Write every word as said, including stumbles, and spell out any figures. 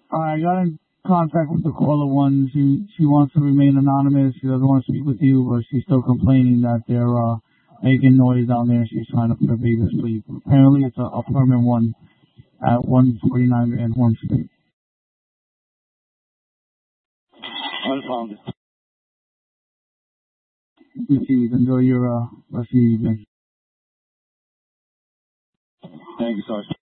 I got in contact with the caller one. She she wants to remain anonymous. She doesn't want to speak with you, but she's still complaining that they're uh, making noise down there. She's trying to put her baby to sleep. Apparently, it's a, a permanent one at one forty-nine and Horn Street. Unfounded. You see, enjoy your uh, rest of your evening. Thank you, Sarge.